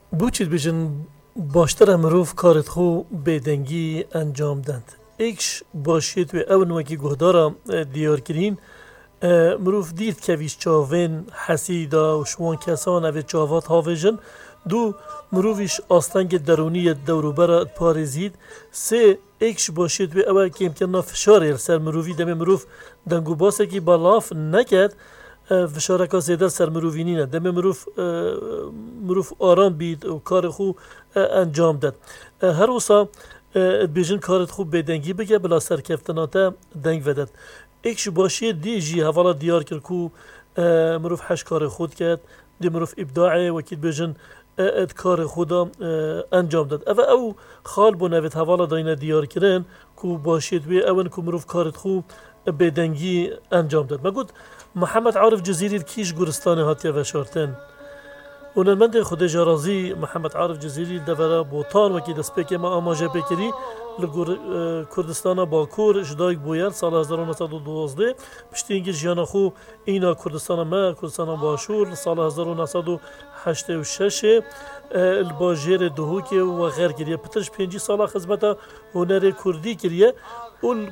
بوچید بیشن باشتر مروف کارت خو بدنگی انجام دند. ایکش باشید و اون وکی گهدارا دیار کرین مروف دید که ویش چاوین حسیدا و شوان کسان اوی چاوات هاویجن دو مروفیش آستنگ درونی دوروبر پارزید سه ایکش باشید و اول که امکان فشار سر مروفی دم مروف دنگو باسه که بالاف نکد فشارکا زیده سر مروفی نینه دم مروف آرام بید و کار خو انجام داد هر وسا بیشن کارت خوب بدنگی بگه بلا سرکفتناتا دنگ ودد ایکش باشید دیجی حوالا دیار کرد کو مروف حش کار خود کرد دی مروف ابداعه وکید بیشن کار خدا انجام داد او خال بو نوید حوالا داینه دیار کرن کو باشید وی اون کو مروف کارت خوب بدنگی انجام داد ما گفت محمد عارف جزیری کیش گورستان هاتیه و شارتن اونمند خود جرازی محمد عارف جزیری دفعه بوتان وکی دست پیک ما آماجه بکری لگور کردستان باکور جدایک بویل سال 1912 پشتی اینکه جیانا خو اینا کردستان ما کردستان باشور سال 1986 الباجیر دهوکی و غیر کریه پترش 5 سال خدمت هنر کردی کریه اول